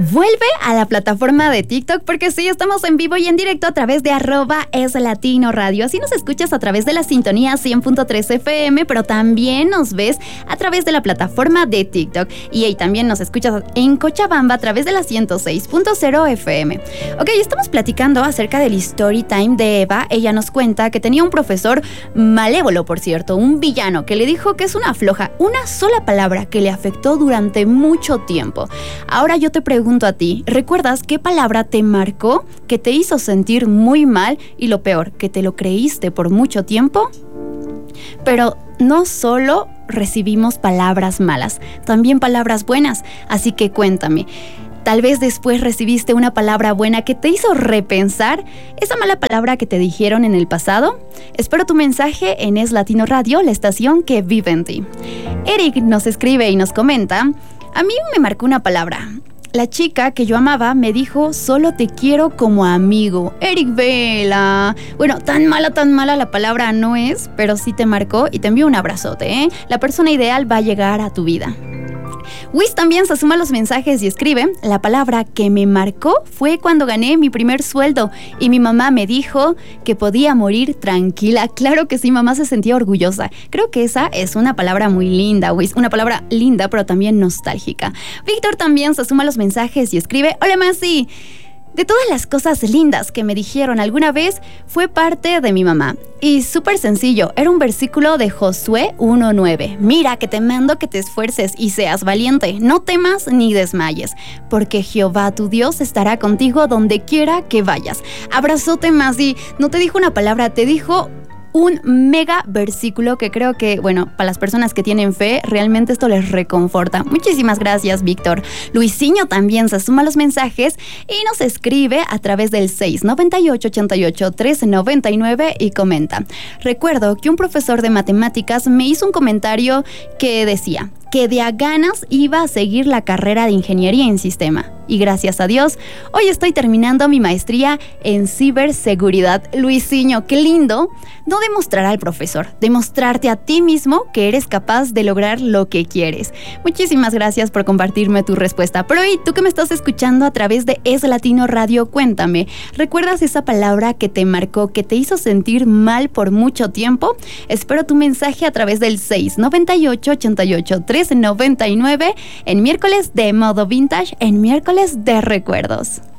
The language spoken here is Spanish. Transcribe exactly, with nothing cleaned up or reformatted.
vuelve a la plataforma de TikTok, porque sí, estamos en vivo y en directo a través de arroba es latino radio. Así nos escuchas a través de la sintonía cien punto tres F M, pero también nos ves a través de la plataforma de TikTok. Y ahí también nos escuchas en Cochabamba a través de la ciento seis punto cero F M. Ok, estamos platicando acerca del story time de Eva. Ella nos cuenta que tenía un profesor malévolo, por cierto, un villano, que le dijo que es una floja, una sola palabra que le afectó durante mucho tiempo. Ahora yo te pregunto a ti, ¿recuerdas qué palabra te marcó, que te hizo sentir muy mal y lo peor, que te lo creíste por mucho tiempo? Pero no solo recibimos palabras malas, también palabras buenas, así que cuéntame. Tal vez después recibiste una palabra buena que te hizo repensar esa mala palabra que te dijeron en el pasado. Espero tu mensaje en Es Latino Radio, la estación que vive en ti. Eric nos escribe y nos comenta: a mí me marcó una palabra. La chica que yo amaba me dijo, solo te quiero como amigo. Eric Vela. Bueno, tan mala, tan mala la palabra no es, pero sí te marcó y te envío un abrazote, ¿eh? La persona ideal va a llegar a tu vida. Wiz también se suma a los mensajes y escribe: la palabra que me marcó fue cuando gané mi primer sueldo y mi mamá me dijo que podía morir tranquila. Claro que sí, mamá se sentía orgullosa. Creo que esa es una palabra muy linda, Wiz, una palabra linda pero también nostálgica. Víctor también se suma a los mensajes y escribe: hola Masi, de todas las cosas lindas que me dijeron alguna vez, fue parte de mi mamá. Y súper sencillo, era un versículo de Josué uno nueve. Mira que te mando que te esfuerces y seas valiente, no temas ni desmayes, porque Jehová tu Dios estará contigo donde quiera que vayas. Abrazote más, y no te dijo una palabra, te dijo un mega versículo que creo que, bueno, para las personas que tienen fe, realmente esto les reconforta. Muchísimas gracias, Víctor. Luisinho también se suma a los mensajes y nos escribe a través del seis noventa y ocho, ochenta y ocho, trece noventa y nueve y comenta: recuerdo que un profesor de matemáticas me hizo un comentario que decía que de a ganas iba a seguir la carrera de ingeniería en sistema. Y gracias a Dios, hoy estoy terminando mi maestría en ciberseguridad. Luisinho, qué lindo no demostrar al profesor, demostrarte a ti mismo que eres capaz de lograr lo que quieres. Muchísimas gracias por compartirme tu respuesta. Pero y tú que me estás escuchando a través de Es Latino Radio, cuéntame, ¿recuerdas esa palabra que te marcó, que te hizo sentir mal por mucho tiempo? Espero tu mensaje a través del seis noventa y ocho, ochenta y ocho, trece noventa y nueve en miércoles de modo vintage, en miércoles de recuerdos.